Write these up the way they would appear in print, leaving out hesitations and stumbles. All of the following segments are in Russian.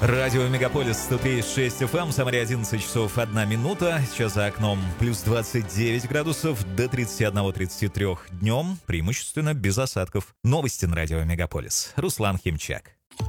Радио Мегаполис 103.6 FM, Самаре 11 часов 1 минута. Сейчас за окном плюс 29 градусов, до 31-33 днем, преимущественно без осадков. Новости на Радио Мегаполис. Руслан Химчак.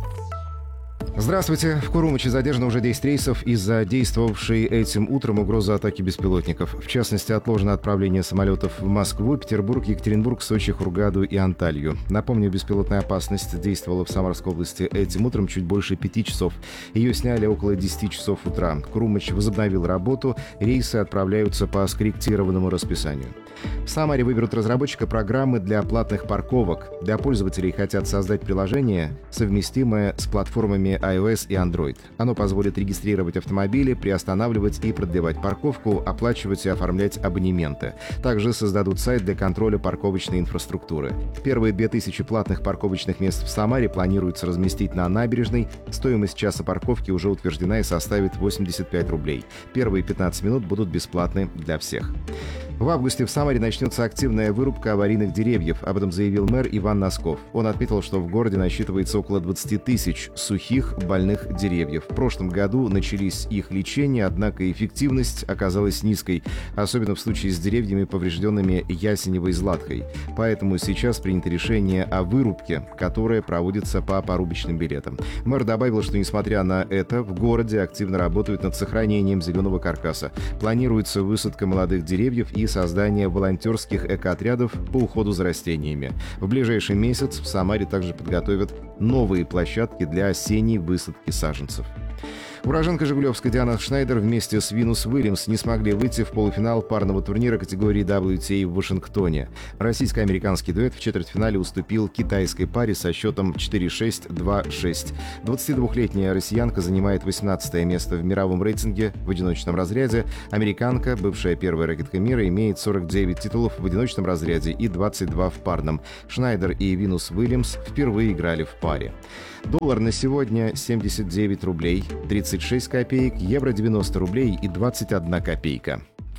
Здравствуйте. В Курумыче задержано уже 10 рейсов из-за действовавшей этим утром угрозы атаки беспилотников. В частности, отложено отправление самолетов в Москву, Петербург, Екатеринбург, Сочи, Хургаду и Анталью. Напомню, беспилотная опасность действовала в Самарской области этим утром чуть больше 5 часов. Ее сняли около 10 часов утра. Курумыч возобновил работу. Рейсы отправляются по скорректированному расписанию. В Самаре выберут разработчика программы для платных парковок. Для пользователей хотят создать приложение, совместимое с платформами iOS и Android. Оно позволит регистрировать автомобили, приостанавливать и продлевать парковку, оплачивать и оформлять абонементы. Также создадут сайт для контроля парковочной инфраструктуры. Первые 2000 платных парковочных мест в Самаре планируется разместить на набережной. Стоимость часа парковки уже утверждена и составит 85 рублей. Первые 15 минут будут бесплатны для всех. В августе в Самаре начнется активная вырубка аварийных деревьев. Об этом заявил мэр Иван Носков. Он отметил, что в городе насчитывается около 20 тысяч сухих больных деревьев. В прошлом году начались их лечения, однако эффективность оказалась низкой, особенно в случае с деревьями, поврежденными ясеневой златкой. Поэтому сейчас принято решение о вырубке, которое проводится по порубочным билетам. Мэр добавил, что несмотря на это, в городе активно работают над сохранением зеленого каркаса. Планируется высадка молодых деревьев и создание волонтерских экоотрядов по уходу за растениями. В ближайший месяц в Самаре также подготовят новые площадки для осенней высадки саженцев. Уроженка Жигулевска Диана Шнайдер вместе с Винус Уильямс не смогли выйти в полуфинал парного турнира категории WTA в Вашингтоне. Российско-американский дуэт в четвертьфинале уступил китайской паре со счетом 4-6, 2-6. 22-летняя россиянка занимает 18 место в мировом рейтинге в одиночном разряде. Американка, бывшая первая ракетка мира, имеет 49 титулов в одиночном разряде и 22 в парном. Шнайдер и Винус Уильямс впервые играли в паре. Доллар на сегодня 79 рублей 36 копеек, евро 90 рублей и 21 копейка.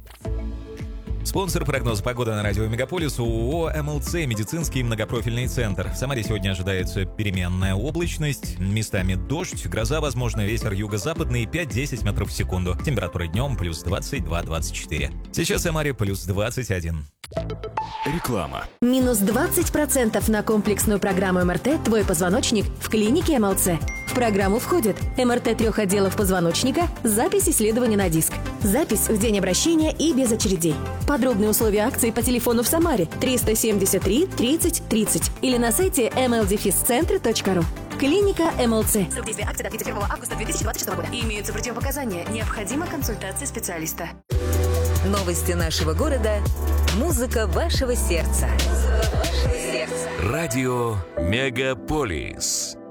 Спонсор прогноза погоды на радио Мегаполис ООО МЛЦ «Медицинский многопрофильный центр». В Самаре сегодня ожидается переменная облачность, местами дождь, гроза, возможно, ветер юго-западный 5-10 метров в секунду. Температура днем плюс 22-24. Сейчас в Самаре плюс 21. Реклама. Минус 20% на комплексную программу МРТ «Твой позвоночник» в клинике МЛЦ. В программу входит МРТ 3 отделов позвоночника, запись исследования на диск, запись в день обращения и без очередей. Подробные условия акции по телефону в Самаре 373 30 30 или на сайте mldefiscentre.ru. Клиника МЛЦ. Срок действия акции до 31 августа 2026 года. Имеются противопоказания. Необходима консультация специалиста. Новости нашего города. Музыка вашего сердца. Радио Мегаполис.